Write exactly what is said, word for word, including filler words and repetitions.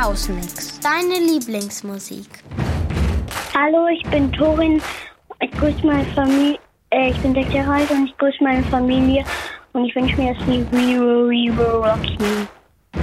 Hausmix. Deine Lieblingsmusik. Hallo, ich bin Torin. Ich grüße meine Familie. Äh, ich bin sechs Jahre alt und ich grüße meine Familie. Und ich wünsche mir das Lied We Will, We Will Rock You.